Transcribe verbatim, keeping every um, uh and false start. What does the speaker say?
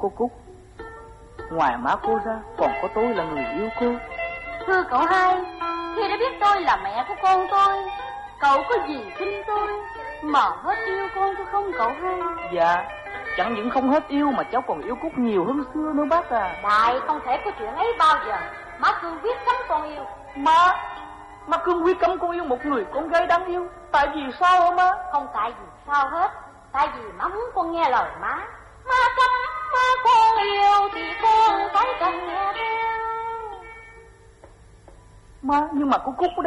cô Cúc, ngoài má cô ra còn có tôi là người yêu cô. Thưa cậu hai, khi đã biết tôi là mẹ của con tôi, cậu có gì xin tôi mà hết yêu con tôi không cậu hai? Dạ, chẳng những không hết yêu mà cháu còn yêu Cúc nhiều hơn xưa nữa bác à. Đại không thể có chuyện ấy bao giờ. Má Cương quyết cấm con yêu. Má, má Cương quyết cấm con yêu một người con gái đáng yêu. Tại vì sao hả má? Không tại vì sao hết. Tại vì má muốn con nghe lời má. Má cấm má con yêu thì con phải cần nghe theo. Má, nhưng mà cô Cúc ở đây